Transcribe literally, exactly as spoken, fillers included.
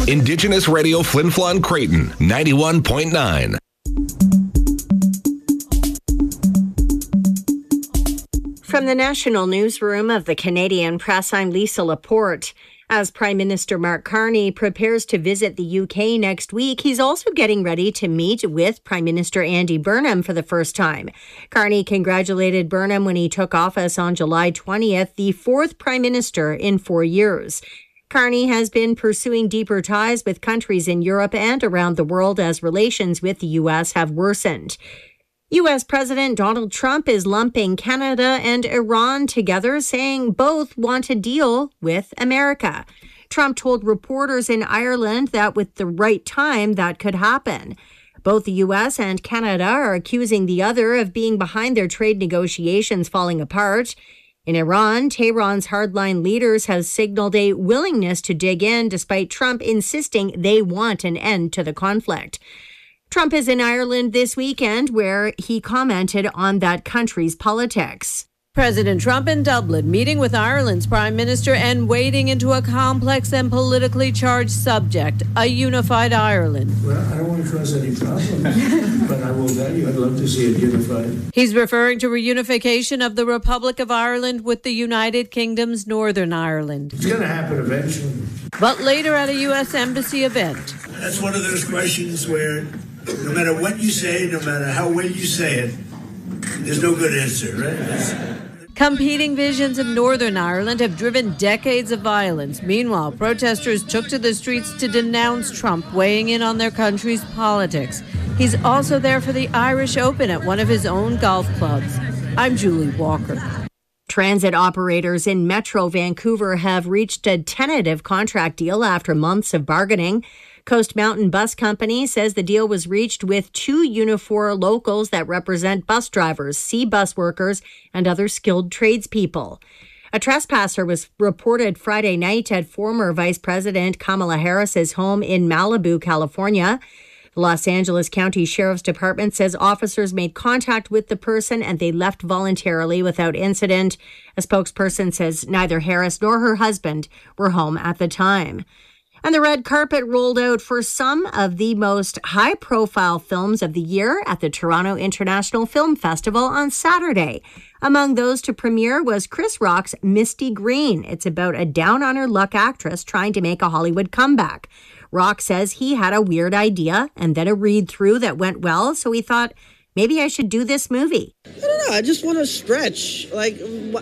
Indigenous Radio Flin Flon Creighton, ninety-one point nine. From the National Newsroom of the Canadian Press, I'm Lisa Laporte. As Prime Minister Mark Carney prepares to visit the U K next week, he's also getting ready to meet with Prime Minister Andy Burnham for the first time. Carney congratulated Burnham when he took office on July twentieth, the fourth Prime Minister in four years. Carney has been pursuing deeper ties with countries in Europe and around the world as relations with the U S have worsened. U S President Donald Trump is lumping Canada and Iran together, saying both want a deal with America. Trump told reporters in Ireland that with the right time, that could happen. Both the U S and Canada are accusing the other of being behind their trade negotiations falling apart. In Iran, Tehran's hardline leaders have signaled a willingness to dig in, despite Trump insisting they want an end to the conflict. Trump is in Ireland this weekend, where he commented on that country's politics. President Trump in Dublin, meeting with Ireland's Prime Minister and wading into a complex and politically charged subject, a unified Ireland. Well, I don't want to cause any problems, but I will tell you, I'd love to see it unified. He's referring to reunification of the Republic of Ireland with the United Kingdom's Northern Ireland. It's going to happen eventually. But later at a U S Embassy event. That's one of those questions where no matter what you say, no matter how well you say it, there's no good answer, right? That's... Competing visions of Northern Ireland have driven decades of violence. Meanwhile, protesters took to the streets to denounce Trump weighing in on their country's politics. He's also there for the Irish Open at one of his own golf clubs. I'm Julie Walker. Transit operators in Metro Vancouver have reached a tentative contract deal after months of bargaining. Coast Mountain Bus Company says the deal was reached with two Unifor locals that represent bus drivers, C bus workers, and other skilled tradespeople. A trespasser was reported Friday night at former Vice President Kamala Harris's home in Malibu, California. The Los Angeles County Sheriff's Department says officers made contact with the person and they left voluntarily without incident. A spokesperson says neither Harris nor her husband were home at the time. And the red carpet rolled out for some of the most high-profile films of the year at the Toronto International Film Festival on Saturday. Among those to premiere was Chris Rock's Misty Green. It's about a down-on-her-luck actress trying to make a Hollywood comeback. Rock says he had a weird idea and then a read-through that went well, so he thought, maybe I should do this movie. I don't know. I just want to stretch. Like,